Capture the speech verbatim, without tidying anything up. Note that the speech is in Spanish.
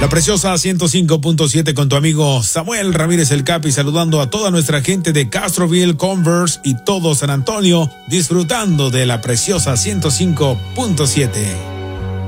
La preciosa ciento cinco punto siete con tu amigo Samuel Ramírez el Capi, saludando a toda nuestra gente de Castroville, Converse y todo San Antonio, disfrutando de la preciosa ciento cinco punto siete.